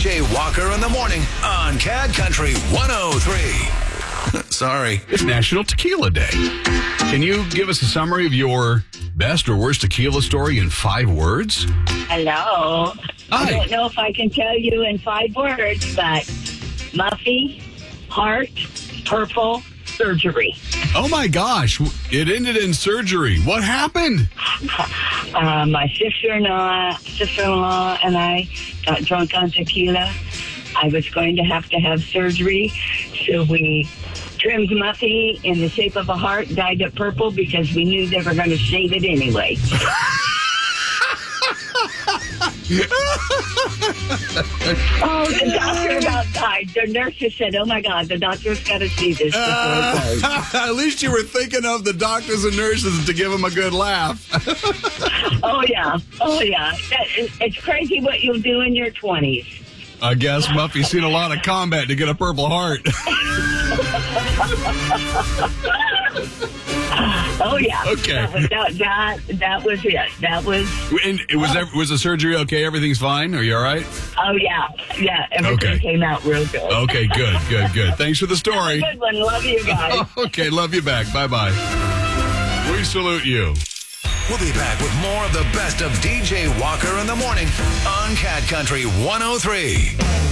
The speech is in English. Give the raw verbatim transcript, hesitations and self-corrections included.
J Walker in the morning on Cat Country one oh three. Sorry. It's National Tequila Day. Can you give us a summary of your best or worst tequila story in five words? Hello. Hi. I don't know if I can tell you in five words, but Muffy, heart, purple, surgery. Oh my gosh, it ended in surgery. What happened? Uh, my sister-in-law, sister-in-law and I got drunk on tequila. I was going to have to have surgery, so we trimmed Muffy in the shape of a heart, dyed it purple because we knew they were going to shave it anyway. Oh, the doctor about died. The nurses said, oh, my God, the doctor's got to see this before it goes. Uh, at least you were thinking of the doctors and nurses to give them a good laugh. Oh, yeah. Oh, yeah. That, it's crazy what you'll do in your twenties. I guess Muffy's seen a lot of combat to get a purple heart. Oh, yeah. Okay. That was, that, that, that was it. That was... And it was ev- was the surgery okay? Everything's fine? Are you all right? Oh, yeah. Yeah, everything Okay. came out real good. Okay, good, good, good. Thanks for the story. Good one. Love you guys. Okay, love you back. Bye-bye. We salute you. We'll be back with more of the best of D J Walker in the morning on Cat Country one oh three.